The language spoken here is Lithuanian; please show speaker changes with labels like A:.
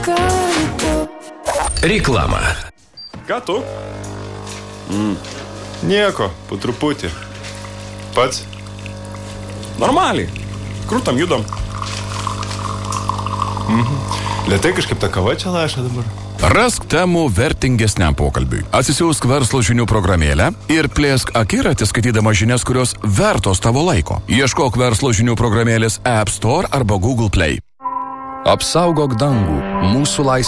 A: Reklama.
B: Ką tu? Nieko, po truputį. Pats? Normaliai. Krūtam judam. Lėtai kažkaip ta kava čia laša dabar.
C: Rask temų vertingesniam pokalbiui. Atsisiųsk verslo žinių programėlę ir plėsk akiratį skaitydama žinias, kurios vertos tavo laiko. Ieškok verslo žinių programėlės App Store arba Google Play.
A: Apsaugok dangų. Mūsų laisvė.